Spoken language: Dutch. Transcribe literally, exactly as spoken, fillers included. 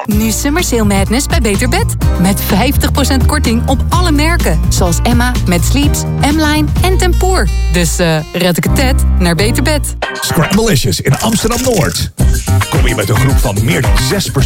Nu Summer Sale Madness bij Beter Bed. Met vijftig procent korting op alle merken. Zoals Emma, Met Sleeps, M-Line en Tempoor. Dus uh, red ik het Ted naar Beter Bed. Scramblicious in Amsterdam-Noord. Kom je met een groep van meer dan zes personen